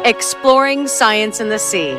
Exploring science in the sea.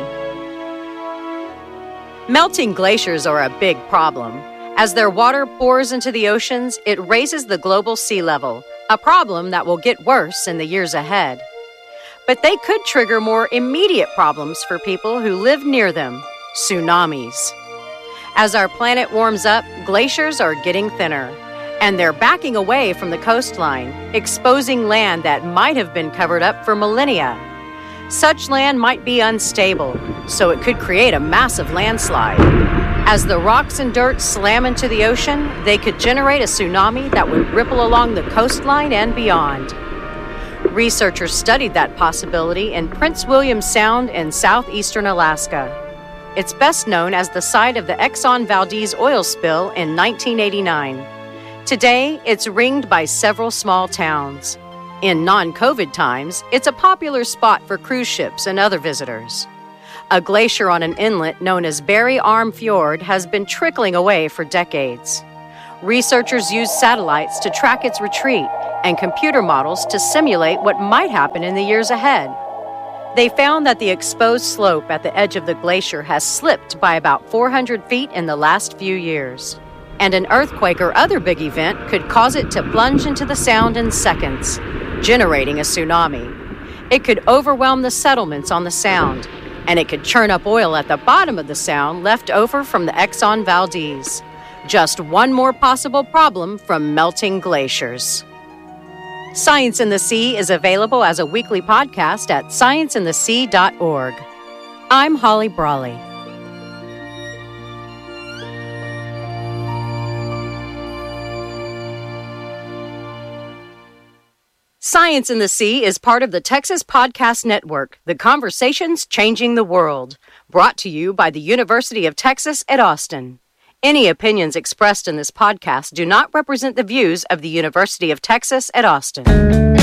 Melting glaciers are a big problem. As their water pours into the oceans, it raises the global sea level, a problem that will get worse in the years ahead. But they could trigger more immediate problems for people who live near them: tsunamis. As our planet warms up, glaciers are getting thinner, and they're backing away from the coastline, exposing land that might have been covered up for millennia. Such land might be unstable, so it could create a massive landslide. As the rocks and dirt slam into the ocean, they could generate a tsunami that would ripple along the coastline and beyond. Researchers studied that possibility in Prince William Sound in southeastern Alaska. It's best known as the site of the Exxon Valdez oil spill in 1989. Today, it's ringed by several small towns. In non-COVID times, it's a popular spot for cruise ships and other visitors. A glacier on an inlet known as Barry Arm Fjord has been trickling away for decades. Researchers use satellites to track its retreat and computer models to simulate what might happen in the years ahead. They found that the exposed slope at the edge of the glacier has slipped by about 400 feet in the last few years. And an earthquake or other big event could cause it to plunge into the sound in seconds, generating a tsunami. It could overwhelm the settlements on the sound, and it could churn up oil at the bottom of the sound left over from the Exxon Valdez. Just one more possible problem from melting glaciers. Science in the Sea is available as a weekly podcast at scienceinthesea.org. I'm Holly Brawley. Science in the Sea is part of the Texas Podcast Network, the conversations changing the world, brought to you by the University of Texas at Austin. Any opinions expressed in this podcast do not represent the views of the University of Texas at Austin.